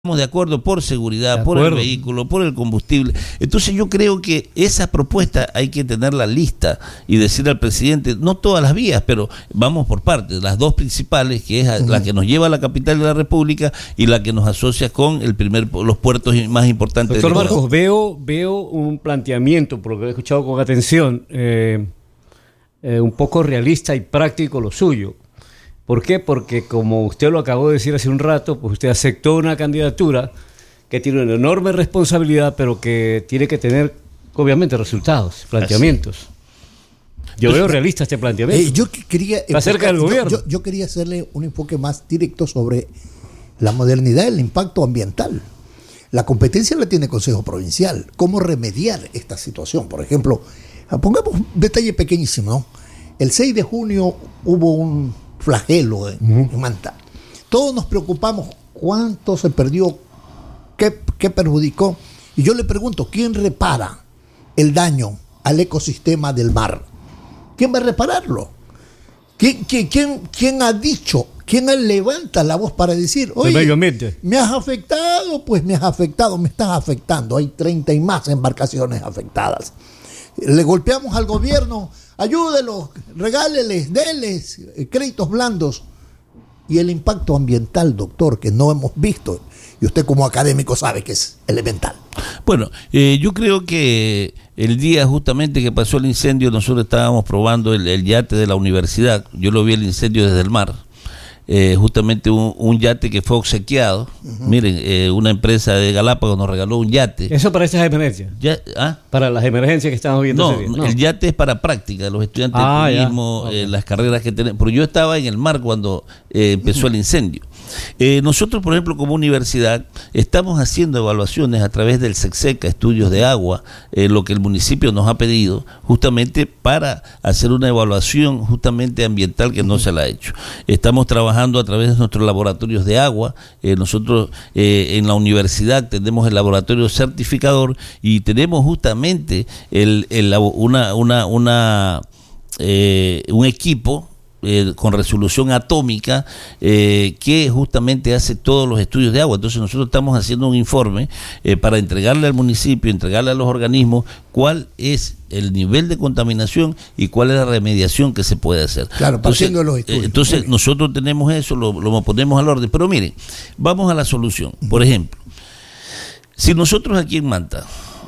de acuerdo por seguridad, por el vehículo, por el combustible. Entonces yo creo que esa propuesta hay que tenerla lista y decirle al presidente, no todas las vías, pero vamos por partes, las dos principales, que es la que nos lleva a la capital de la República y la que nos asocia con los puertos más importantes. Doctor Marcos, veo un planteamiento, por lo que he escuchado con atención, un poco realista y práctico lo suyo. ¿Por qué? Porque como usted lo acabó de decir hace un rato, pues usted aceptó una candidatura que tiene una enorme responsabilidad, pero que tiene que tener, obviamente, resultados, planteamientos. Yo veo realista este planteamiento. Yo quería está cerca del gobierno. Yo quería hacerle un enfoque más directo sobre la modernidad y el impacto ambiental. La competencia la tiene el Consejo Provincial. ¿Cómo remediar esta situación? Por ejemplo, pongamos un detalle pequeñísimo, ¿no? El 6 de junio hubo un flagelo en Manta. Todos nos preocupamos cuánto se perdió, qué perjudicó. Y yo le pregunto, ¿quién repara el daño al ecosistema del mar? ¿Quién va a repararlo? ¿Quién ha dicho? ¿Quién levanta la voz para decir, oye, medio ambiente, me has afectado? Pues me has afectado, me estás afectando. Hay 30 y más embarcaciones afectadas. Le golpeamos al gobierno, ayúdelos, regáleles, denles créditos blandos. Y el impacto ambiental, doctor, que no hemos visto, y usted como académico sabe que es elemental. Bueno, yo creo que el día justamente que pasó el incendio, nosotros estábamos probando el yate de la universidad. Yo lo vi el incendio desde el mar. Justamente un yate que fue obsequiado. Miren, una empresa de Galápagos nos regaló un yate. ¿Eso para esas emergencias? Para las emergencias que estamos viendo. No, el yate es para práctica, los estudiantes de turismo, las carreras que tenemos. Pero yo estaba en el mar cuando empezó el incendio. Nosotros, por ejemplo, como universidad, estamos haciendo evaluaciones a través del SECSECA, estudios de agua, lo que el municipio nos ha pedido, justamente para hacer una evaluación justamente ambiental que no se la ha hecho. Estamos trabajando a través de nuestros laboratorios de agua. Nosotros en la universidad tenemos el laboratorio certificador y tenemos justamente un equipo con resolución atómica que justamente hace todos los estudios de agua. Entonces nosotros estamos haciendo un informe para entregarle al municipio, entregarle a los organismos cuál es el nivel de contaminación y cuál es la remediación que se puede hacer. Claro, partiendo de los estudios. Entonces nosotros tenemos eso, lo ponemos al orden. Pero miren, vamos a la solución. Por ejemplo, si nosotros aquí en Manta,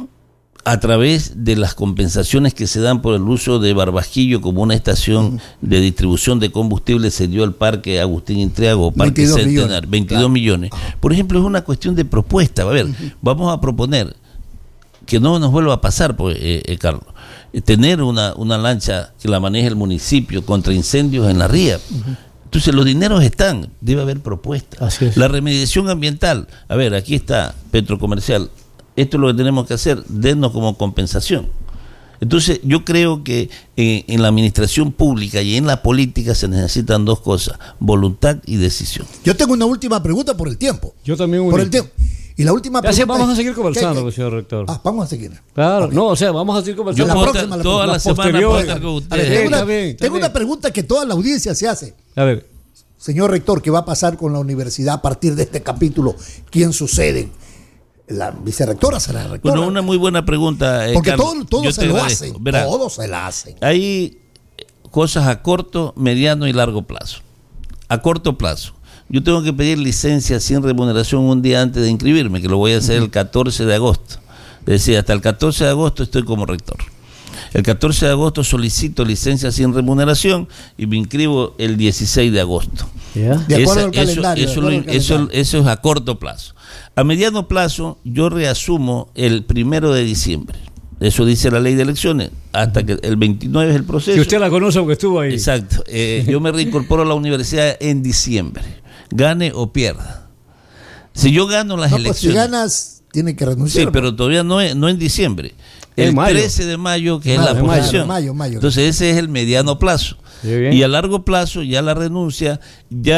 a través de las compensaciones que se dan por el uso de Barbasquillo como una estación de distribución de combustible, se dio al Parque Agustín Intriago, Parque Centenario, 22 millones. Por ejemplo, es una cuestión de propuesta. A ver, vamos a proponer que no nos vuelva a pasar, pues, Carlos, tener una lancha que la maneje el municipio contra incendios en la ría. Entonces los dineros están, debe haber propuestas. La remediación ambiental, a ver, aquí está Petrocomercial. Esto es lo que tenemos que hacer, dennos como compensación. Entonces yo creo que en la administración pública y en la política se necesitan dos cosas, voluntad y decisión. Yo tengo una última pregunta por el tiempo. Yo también. Por el tiempo. Y la última pregunta vamos a seguir conversando, señor rector. Vamos a seguir. Claro, okay. Vamos a seguir conversando. Toda la semana puedo estar con ustedes. Tengo una pregunta que toda la audiencia se hace. A ver. Señor rector, ¿qué va a pasar con la universidad a partir de este capítulo? ¿Quién sucede? ¿La vicerrectora será rectora? Bueno, una muy buena pregunta. Porque Carlos, todos se lo hacen. Todos se la hacen. Hay cosas a corto, mediano y largo plazo. A corto plazo, yo tengo que pedir licencia sin remuneración un día antes de inscribirme, que lo voy a hacer el 14 de agosto. Es decir, hasta el 14 de agosto estoy como rector. El 14 de agosto solicito licencia sin remuneración y me inscribo el 16 de agosto. De acuerdo al calendario. Eso es a corto plazo. A mediano plazo, yo reasumo el 1 de diciembre. Eso dice la ley de elecciones. Hasta que el 29 es el proceso. Que usted la conoce porque estuvo ahí. Exacto. Yo me reincorporo a la universidad en diciembre. Gane o pierda. Si yo gano las elecciones. Pues si ganas, tiene que renunciar. Sí, pero todavía no en diciembre. El 13 de mayo, que es la posesión. Mayo. Entonces ese es el mediano plazo. Y a largo plazo, ya la renuncia, ya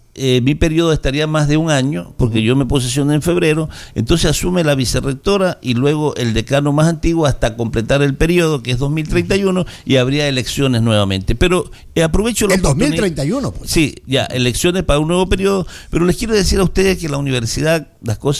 mi periodo estaría más de un año, porque yo me posesioné en febrero, entonces asume la vicerrectora y luego el decano más antiguo hasta completar el periodo, que es 2031, y habría elecciones nuevamente. Pero aprovecho la oportunidad. 2031, pues. Sí, ya, elecciones para un nuevo periodo, pero les quiero decir a ustedes que la universidad, las cosas